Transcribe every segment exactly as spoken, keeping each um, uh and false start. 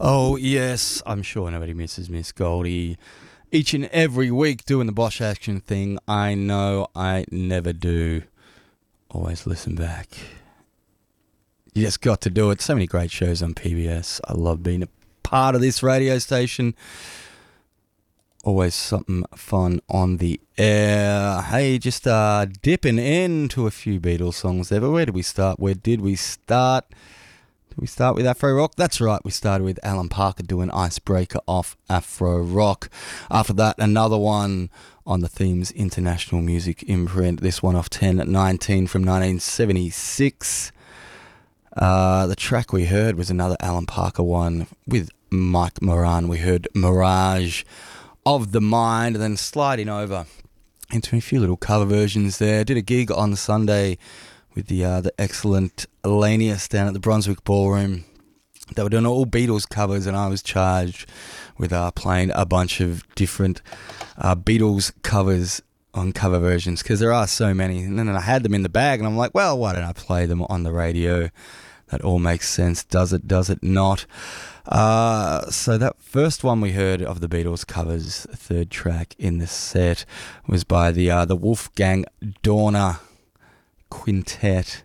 Oh, yes, I'm sure nobody misses Miss Goldie. Each and every week doing the Bosch Action thing. I know I never do. Always listen back. You just got to do it. So many great shows on P B S. I love being a part of this radio station. Always something fun on the air. Hey, just uh, dipping into a few Beatles songs there. But where did we start? Where did we start? Did we start with Afro Rock? That's right, we started with Alan Parker doing Icebreaker off Afro Rock. After that, another one on the Themes International Music imprint. This one off ten nineteen from nineteen seventy-six. Uh, the track we heard was another Alan Parker one with Mike Moran. We heard Mirage of the Mind, and then sliding over into a few little cover versions there. Did a gig on Sunday with the uh, the excellent Elanius down at the Brunswick Ballroom. They were doing all Beatles covers, and I was charged with uh, playing a bunch of different uh, Beatles covers on cover versions, because there are so many. And then I had them in the bag, and I'm like, well, why don't I play them on the radio? That all makes sense. Does it, does it not? Uh, so that first one we heard of the Beatles covers, third track in the set, was by the uh, the Wolfgang Dorner Quintet,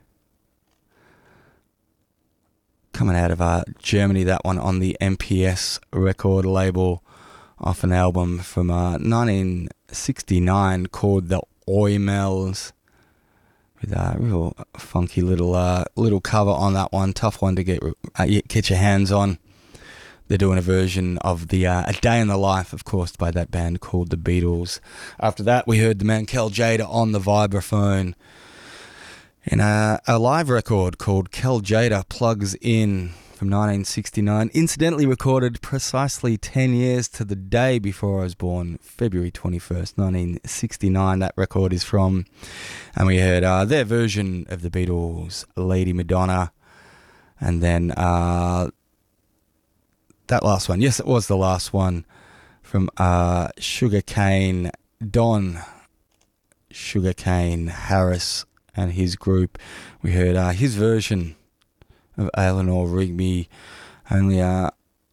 coming out of uh, Germany. That one on the M P S record label, off an album from uh, nineteen sixty-nine called The Oimels, with a real funky little uh, little cover on that one. Tough one to get uh, get your hands on. They're doing a version of the uh, A Day in the Life, of course, by that band called The Beatles. After that, we heard the man Kel Jada on the vibraphone in a, a live record called Kel Jada Plugs In from nineteen sixty-nine. Incidentally recorded precisely ten years to the day before I was born, February twenty-first, nineteen sixty-nine. That record is from. And we heard uh, their version of the Beatles' Lady Madonna. And then uh, that last one, yes, it was the last one, from uh, Sugarcane Don Sugarcane Harris and his group. We heard uh, his version of Eleanor Rigby, only uh,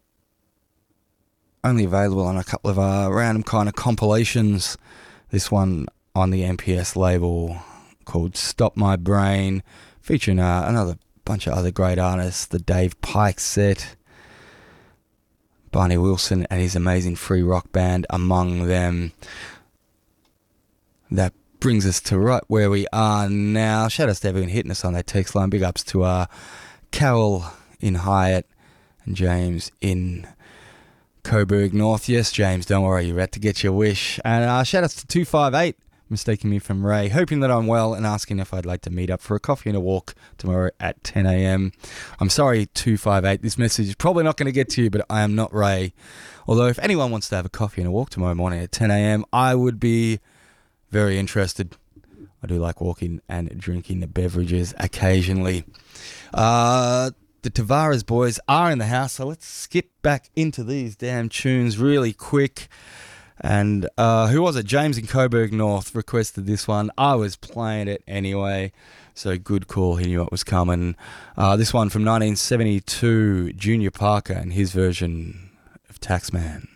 only available on a couple of uh, random kind of compilations. This one on the M P S label called Stop My Brain, featuring uh, another bunch of other great artists, the Dave Pike Set, Barney Wilson and his amazing free rock band among them. That brings us to right where we are now. Shout out to everyone hitting us on that text line. Big ups to uh, Carol in Hyatt and James in Coburg North. Yes, James, don't worry, you're about to get your wish. And uh, shout outs to two five eight, mistaking me from Ray, hoping that I'm well and asking if I'd like to meet up for a coffee and a walk tomorrow at ten a.m. I'm sorry, two five eight, this message is probably not going to get to you, but I am not Ray. Although if anyone wants to have a coffee and a walk tomorrow morning at ten a.m, I would be very interested. I do like walking and drinking the beverages occasionally. Uh, the Tavares boys are in the house, so let's skip back into these damn tunes really quick. And uh, who was it? James in Coburg North requested this one. I was playing it anyway, so good call. He knew it was coming. Uh, this one from nineteen seventy-two, Junior Parker and his version of Taxman.